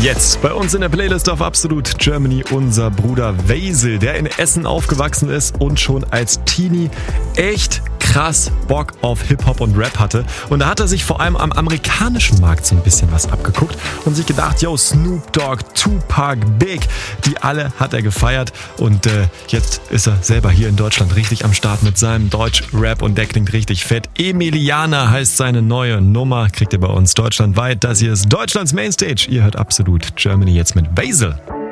Jetzt bei uns in der Playlist auf Absolut Germany unser Bruder Wesel, der in Essen aufgewachsen ist und schon als Teenie echt krass Bock auf Hip-Hop und Rap hatte. Und da hat er sich vor allem am amerikanischen Markt so ein bisschen was abgeguckt und sich gedacht, yo, Snoop Dogg, Tupac, Big, die alle hat er gefeiert. Und jetzt ist er selber hier in Deutschland richtig am Start mit seinem Deutsch-Rap und der klingt richtig fett. Emiliana heißt seine neue Nummer, kriegt ihr bei uns deutschlandweit. Das hier ist Deutschlands Mainstage. Ihr hört Absolut Germany jetzt mit Wesel.